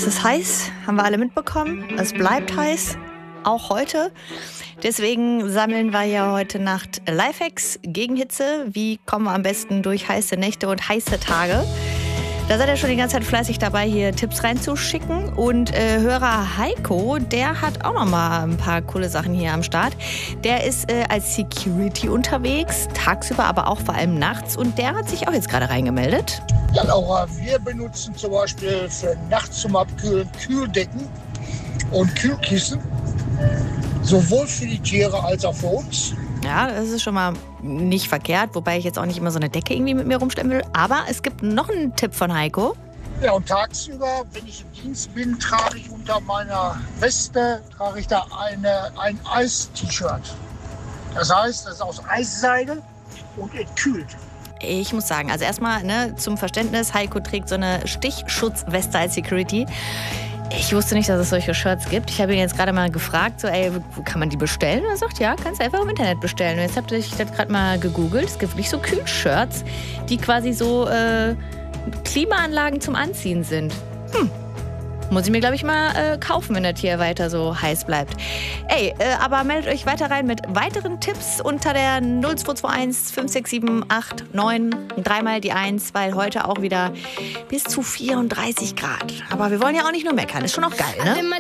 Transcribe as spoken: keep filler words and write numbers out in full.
Es ist heiß, haben wir alle mitbekommen. Es bleibt heiß, auch heute. Deswegen sammeln wir ja heute Nacht Lifehacks gegen Hitze. Wie kommen wir am besten durch heiße Nächte und heiße Tage? Da seid ihr schon die ganze Zeit fleißig dabei, hier Tipps reinzuschicken. Und äh, Hörer Heiko, der hat auch noch mal ein paar coole Sachen hier am Start. Der ist äh, als Security unterwegs, tagsüber, aber auch vor allem nachts. Und der hat sich auch jetzt gerade reingemeldet. Ja, Laura, wir benutzen zum Beispiel für nachts zum Abkühlen Kühldecken und Kühlkissen. Sowohl für die Tiere als auch für uns. Ja, das ist schon mal nicht verkehrt, wobei ich jetzt auch nicht immer so eine Decke irgendwie mit mir rumstellen will. Aber es gibt noch einen Tipp von Heiko. Ja, und tagsüber, wenn ich im Dienst bin, trage ich unter meiner Weste trage ich da eine, ein Eis-T-Shirt. Das heißt, das ist aus Eisseide und es kühlt. Ich muss sagen, also erstmal ne, zum Verständnis, Heiko trägt so eine Stichschutzweste als Security. Ich wusste nicht, dass es solche Shirts gibt. Ich habe ihn jetzt gerade mal gefragt, so, ey, wo kann man die bestellen? Und er sagt, ja, kannst du einfach im Internet bestellen. Und jetzt habe ich das gerade mal gegoogelt. Es gibt wirklich so Kühlshirts, die quasi so äh, Klimaanlagen zum Anziehen sind. Hm. Muss ich mir, glaube ich, mal äh, kaufen, wenn das hier weiter so heiß bleibt. Ey, äh, aber meldet euch weiter rein mit weiteren Tipps unter der null zwei zwei eins fünf sechs sieben acht neun, dreimal die eins, weil heute auch wieder bis zu vierunddreißig Grad. Aber wir wollen ja auch nicht nur meckern, ist schon auch geil, ne?